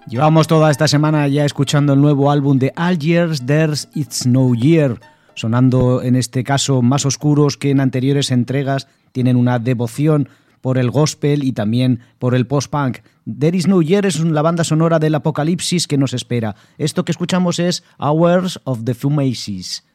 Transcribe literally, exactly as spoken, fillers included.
Llevamos toda esta semana ya escuchando el nuevo álbum de Algiers, There's It's No Year, sonando en este caso más oscuros que en anteriores entregas, tienen una devoción por el gospel y también por el post-punk. There Is No Year es la banda sonora del apocalipsis que nos espera. Esto que escuchamos es Hours of the Fumaces.